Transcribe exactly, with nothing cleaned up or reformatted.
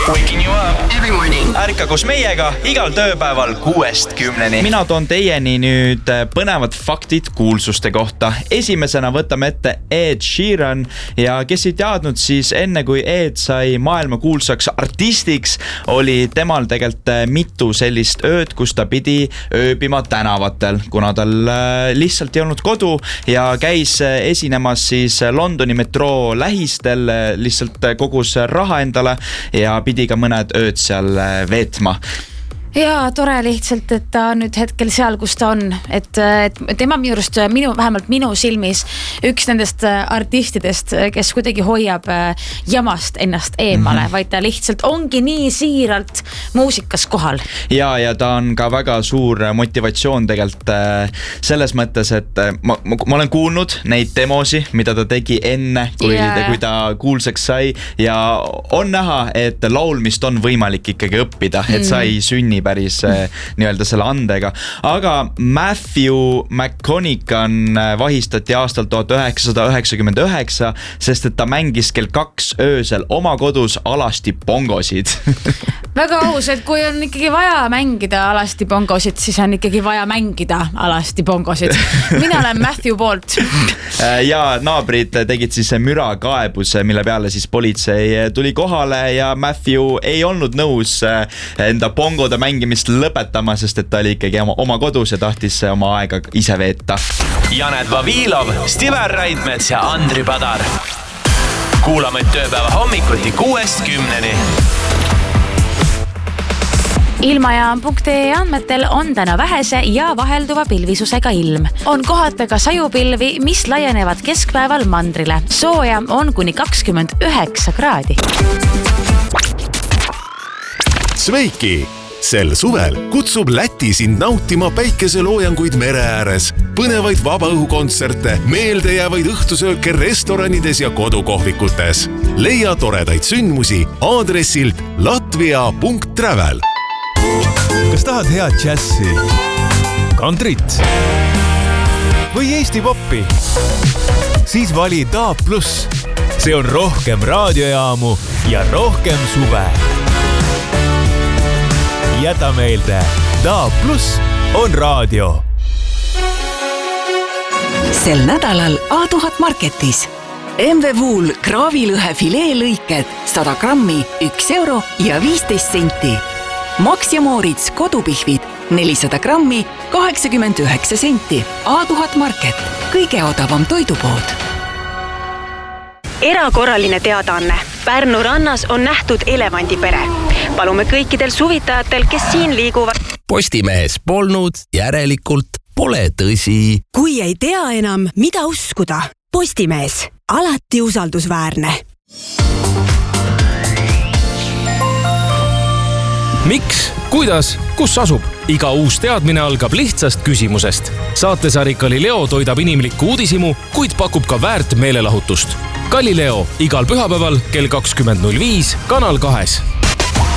Waking you up every morning. Ärka koos meiega igal tööpäeval kuuest kümneni. Mina toon teieni nüüd põnevad faktid kuulsuste kohta. Esimesena võtame ette Ed Sheeran ja kes ei teadnud, siis enne kui Ed sai maailma kuulsaks artistiks, oli temal tegelikult mitu sellist ööd, kus ta pidi ööbima tänavatel, kuna tal lihtsalt ei olnud kodu ja käis esinemas siis Londoni metroo lähistel, lihtsalt kogus raha endale ja pidi ka mõned ööd seal veetma. Ja tore lihtsalt, et ta nüüd hetkel seal, kus ta on, et, et tema minu juurest, minu, vähemalt minu silmis üks nendest artistidest, kes kuidagi hoiab jamast ennast eemale, mm-hmm. vaid ta lihtsalt ongi nii siiralt muusikas kohal. Ja, ja ta on ka väga suur motivatsioon tegelikult selles mõttes, et ma, ma, ma olen kuulnud neid demosi, mida ta tegi enne, kui, yeah. kui ta kuulsaks sai ja on näha, et laulmist on võimalik ikkagi õppida, et mm. sa ei sünni päris nii-öelda selle andega. Aga Matthew McConaughey vahistati aastal tuhat üheksasada üheksakümmend üheksa, sest et ta mängis kell kaks öösel oma kodus alasti bongosid. Väga aus, et kui on ikkagi vaja mängida alasti bongosid, siis on ikkagi vaja mängida alasti bongosid. Mina olen Matthew poolt. Ja naabrid tegid siis müra kaebuse, mille peale siis politsei tuli kohale ja Matthew ei olnud nõus enda bongode mängimist lõpetama, sest et ta oli ikkagi oma, oma kodus ja tahtis oma aega ise veeta. Janet Vavilov, Stiver Raidmets ja Andri Padar. Kuulame tööpäeva hommikuti kuuest kümneni. Ilmajaam punkt ee andmetel on täna vähese ja vahelduva pilvisusega ilm. On kohata ka sajupilvi, mis laienevad keskpäeval mandrile. Sooja on kuni kakskümmend üheksa kraadi. Sveiki! Sel suvel kutsub Läti sind nautima päikeseloojanguid mere ääres, põnevaid vabaõhukontserte, meeldejäävaid õhtusööke restoranides ja kodukohvikutes. Leia toredaid sündmusi aadressilt latvia punkt travel. Kas tahad head džässi, kantrit või Eesti poppi? Siis vali Daab Plus. See on rohkem raadiojaamu ja rohkem suve. Jäta meelde, Daab Plus on raadio. Sel nädalal A tuhat Marketis. M V Wool kraavilõhe fileelõiked sada grammi üks euro ja viisteist senti. Max ja Moritz kodupihvid nelisada grammi kaheksakümmend üheksa senti. A tuhat Market, kõige odavam toidupood. Erakorraline teadaanne. Pärnu rannas on nähtud elevandipere. Palume kõikidel suvitajatel, kes siin liiguvad. Postimehes polnud, järelikult pole tõsi. Kui ei tea enam, mida uskuda. Postimees, alati usaldusväärne. Miks? Kuidas? Kus asub? Iga uus teadmine algab lihtsast küsimusest. Saatesari Galileo toidab inimlikku uudisimu, kuid pakub ka väärt meelelahutust. Galileo igal pühapäeval kell kakskümmend null viis Kanal kahes.